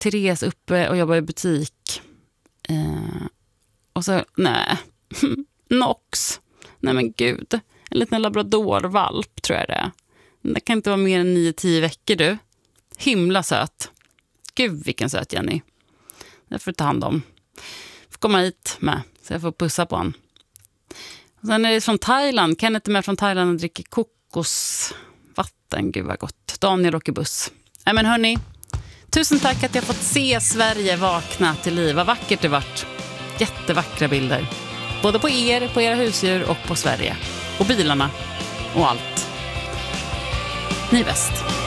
Therese uppe och jobbar i butik. Och så, nej. Nox. Nej men gud. En liten labradorvalp tror jag det är. Det kan inte vara mer än 9-10 veckor du. Himla söt. Gud vilken söt Jenny. Det får du ta hand om. Får komma hit med. Så jag får pussa på han. Och sen är det från Thailand. Kenneth är med från Thailand och dricker kokosvatten. Gud vad gott. Daniel åker buss. Nej men hörni. Tusen tack att jag fått se Sverige vakna till liv. Vad vackert det vart. Jättevackra bilder. Både på er, på era husdjur och på Sverige. Och bilarna. Och allt. Ni är bäst.